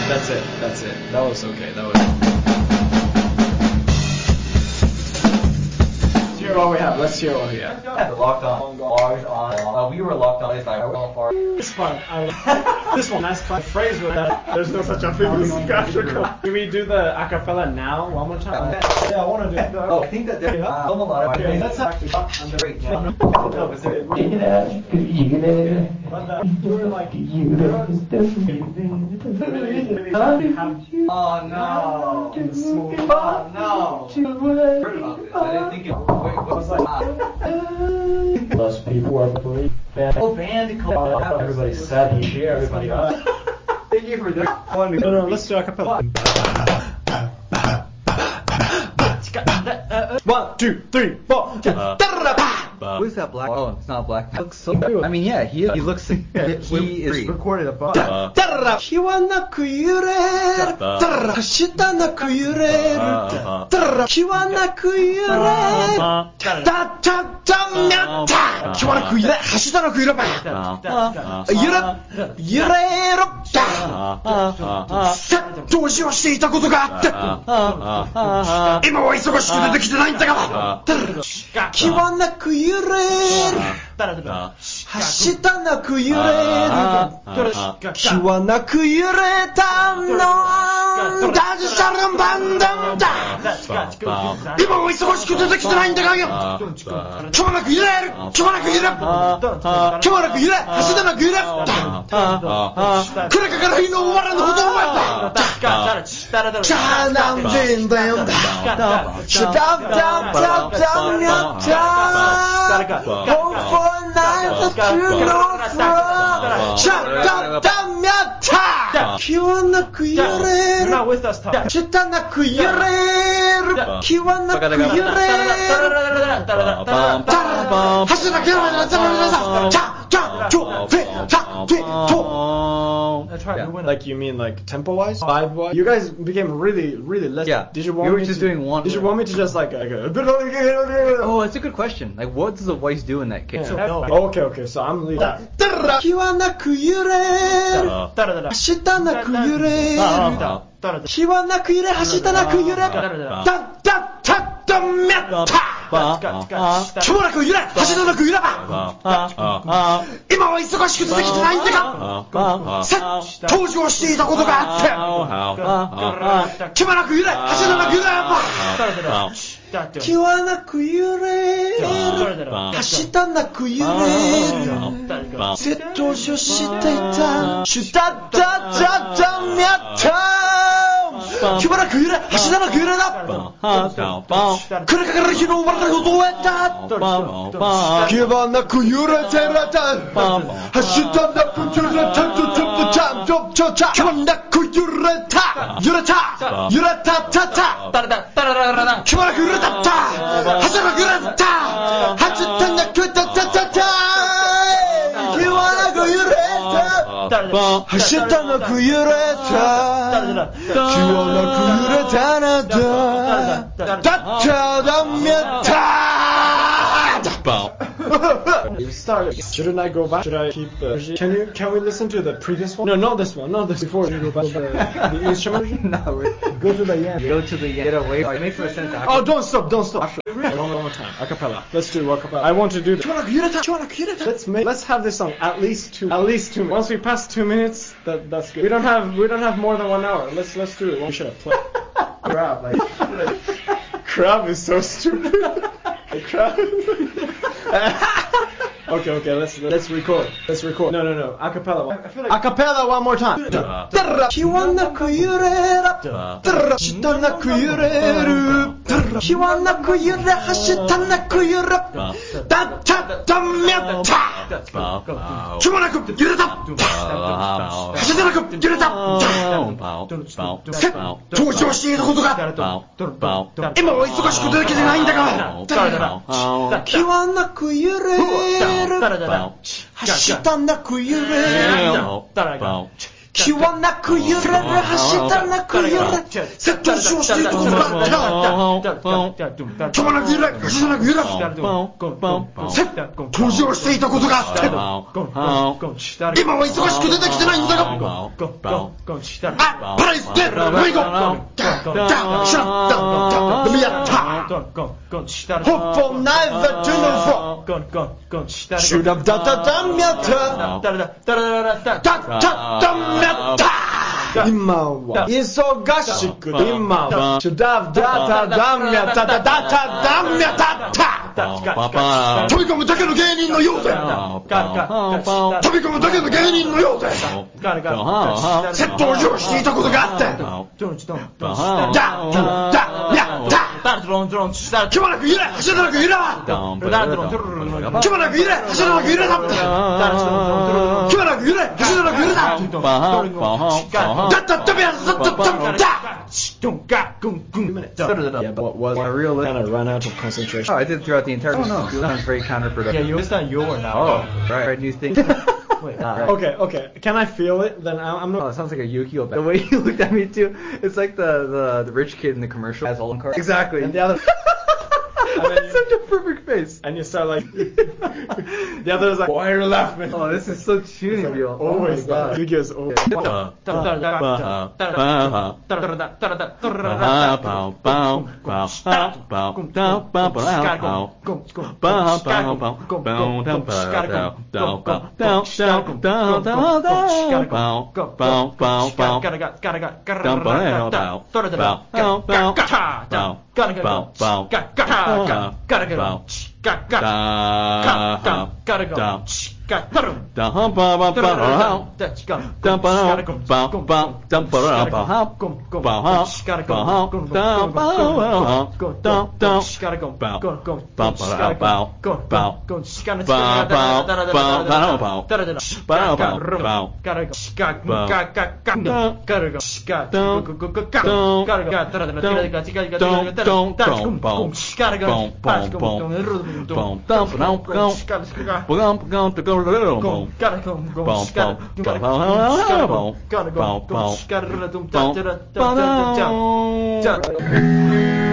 That's it. That's it. That was okay. That was. Let's hear what we have. Let's hear what we have. The locked on logs on. We were locked on. It's fun. This one. Nice fun phrase with that. There's no such a thing as theatrical. Can we do the acapella now one more time? Yeah, I want to do it. Oh, I think that there's a lot of. Okay, let's actually talk under break. Oh no! Oh no! Heard about this. I didn't think it. Wait, what was that? Plus people are believe. Oh, band. Everybody sad. Cheer everybody up. Thank you for that. No, let's do acapella. 1, 2, 3, 4. Who's that black? Oh, it's not black. Looks so. I mean, yeah, he looks. He is recorded above. 気はなく揺れる明日なく揺れる気はなく揺れるたたたみゃった気はなく揺れ明日なく揺れば揺れるさっ投資をしていたことがあって今は忙しくてできてないんだが気はなく揺れる明日なく揺れる気はなく揺れたのダジタルバンダンだ今は忙しくてできてないんだがよ気はなく揺れる気はなく揺れる気はなく揺れ明日なく揺れこれから日の終わらぬことを思えばじゃあなんでいいんだよシュダブダブダブダブニャッタHope for a night that you know fromシャッダブダブニャッタ気はなく揺れる下なく揺れる気はなく揺れる走らけろよチャチャチョフェチャフェト Like you mean like tempo wise, vibe wise? You guys became really less. Yeah. Did you want me just to doing one? Did you want me to just like a Oh, that's a good question. Like, what does the voice do in that case? Okay. So I'm leading. 気はなく揺れる明日なく揺れる気はなく揺れ明日なく揺れダッダッタッダミャッタ気もなく揺れ明日なく揺れば今は忙しくてできてないんだがさっ当時をしていたことがあって気もなく揺れ明日なく揺れば気はなく揺れる明日なく揺れる窃盗所していたシュダダダダミャッタ気はなく揺れ明日なく揺れだこれから日の終わらないことをやった気はなく揺れてらた明日なく揺れた気はなく揺れた揺れたたた気はなく揺れたった明日なく揺れた明日なくたたたた気はなく揺れた明日なく揺れた気はなく揺れたなだだっただめたYou started. Shouldn't I go back? Should I keep the? Can we listen to the previous one? No, not this one. Not this. Before you go back to the instrument. No, go to the end. Go to the end. Get away. It makes no sense. Oh, don't stop. One more time. Acapella. Let's do acapella. I want to do this. Let's have this song at least 2 minutes. Once we pass 2 minutes, that's good. We don't have more than 1 hour. Let's do it. We should have played. Crab, like crab is so stupid. The crab. Okay, let's record. No. Acapella. Acapella one more time. 気はなく揺れる下なく揺れる気はなく揺れ下なく揺れだっただめた気もなく揺れた下なく揺れた登場していたことが今は忙しくてできてないんだが気はなく揺れる明日なく揺れる気はなく揺れるはしたなく揺れセット上していくことがあった気はなく揺れはしたなく揺れ登場していたことがあって今は忙しく出てきてないんだがパライステルウイゴシャッターやったHope on never to know Should have done今は忙しく今は Should have done 飛び込むだけの芸人のようで飛び込むだけの芸人のようでセットを用意していたことがあって気まなく揺れ走らなく揺れ気まなく揺れ走らなく揺れだって気まなく揺れ走らなく揺れだYeah, but was I really kind of run out of concentration? Oh, I did throughout the entire. Oh no, that sounds very counterproductive. Yeah, you. It's not your now. Oh, right. New thing. Wait. Okay. Can I feel it? Then I'm not. Oh, it sounds like a Yu-Gi-Oh! The way you looked at me too, it's like the rich kid in the commercial has all the cards. Exactly. And the other. That's such a perfect face. And you start like. The other is like, why are you laughing? Oh, this is so tuning, Bill. Oh my god. Yu-Gi-Oh's over. Gotta go. Gotta go.